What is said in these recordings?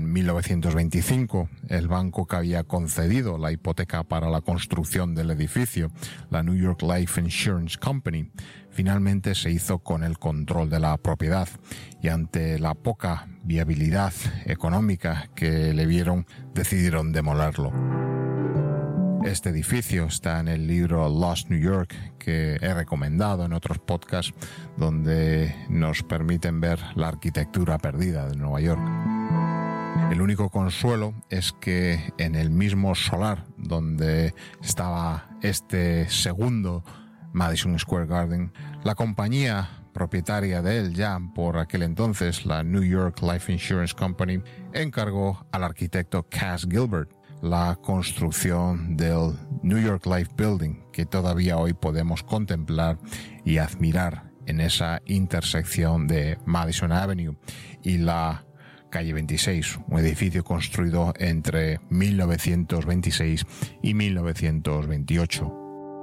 en 1925, el banco que había concedido la hipoteca para la construcción del edificio, la New York Life Insurance Company, finalmente se hizo con el control de la propiedad y ante la poca viabilidad económica que le vieron, decidieron demolerlo. Este edificio está en el libro Lost New York, que he recomendado en otros podcasts, donde nos permiten ver la arquitectura perdida de Nueva York. El único consuelo es que en el mismo solar donde estaba este segundo Madison Square Garden, la compañía propietaria de él ya por aquel entonces, la New York Life Insurance Company, encargó al arquitecto Cass Gilbert la construcción del New York Life Building, que todavía hoy podemos contemplar y admirar en esa intersección de Madison Avenue y la calle 26, un edificio construido entre 1926 y 1928.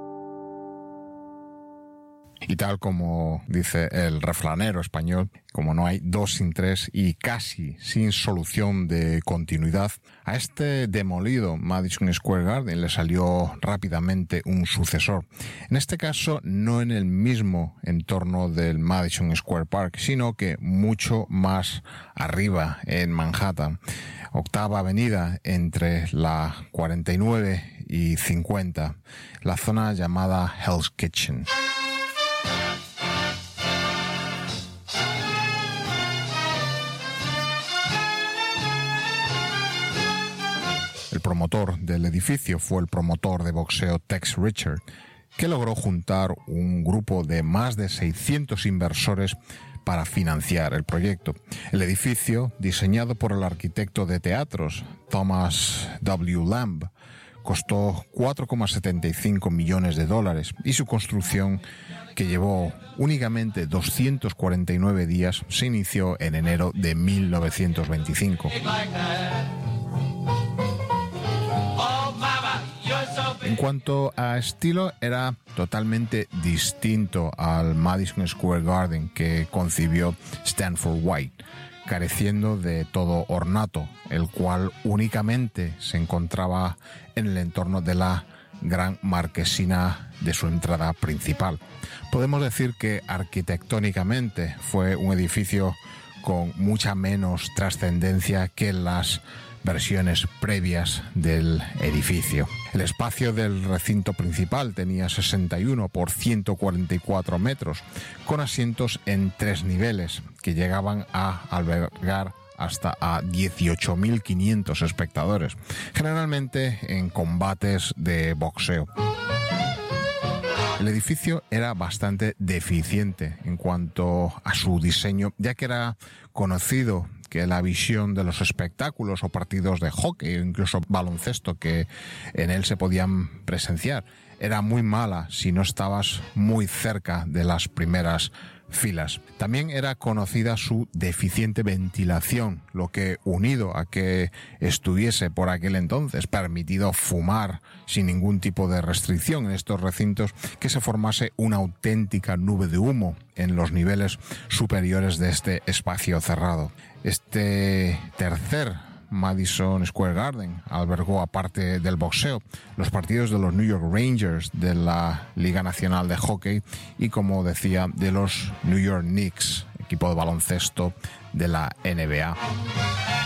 Y tal como dice el refranero español, como no hay dos sin tres y casi sin solución de continuidad, a este demolido Madison Square Garden le salió rápidamente un sucesor. En este caso, no en el mismo entorno del Madison Square Park, sino que mucho más arriba en Manhattan, Octava Avenida entre la 49 y 50, la zona llamada Hell's Kitchen. El promotor del edificio fue el promotor de boxeo Tex Richard, que logró juntar un grupo de más de 600 inversores para financiar el proyecto. El edificio, diseñado por el arquitecto de teatros Thomas W. Lamb, costó $4,75 millones y su construcción, que llevó únicamente 249 días, se inició en enero de 1925. En cuanto a estilo, era totalmente distinto al Madison Square Garden que concibió Stanford White, careciendo de todo ornato, el cual únicamente se encontraba en el entorno de la gran marquesina de su entrada principal. Podemos decir que arquitectónicamente fue un edificio con mucha menos trascendencia que las versiones previas del edificio. El espacio del recinto principal tenía 61 por 144 metros, con asientos en 3 niveles, que llegaban a albergar hasta a 18.500 espectadores, generalmente en combates de boxeo. El edificio era bastante deficiente en cuanto a su diseño, ya que era conocido que la visión de los espectáculos o partidos de hockey o incluso baloncesto que en él se podían presenciar era muy mala si no estabas muy cerca de las primeras filas. También era conocida su deficiente ventilación, lo que, unido a que estuviese por aquel entonces permitido fumar sin ningún tipo de restricción en estos recintos, que se formase una auténtica nube de humo en los niveles superiores de este espacio cerrado. Este tercer Madison Square Garden albergó, aparte del boxeo, los partidos de los New York Rangers de la Liga Nacional de Hockey y, como decía, de los New York Knicks, equipo de baloncesto de la NBA.